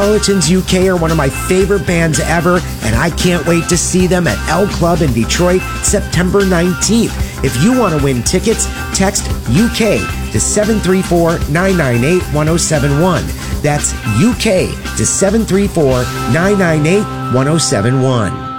Charlatans UK are one of my favorite bands ever, and I can't wait to see them at L Club in Detroit, September 19th. If you want to win tickets, text UK to 734-998-1071. That's UK to 734-998-1071.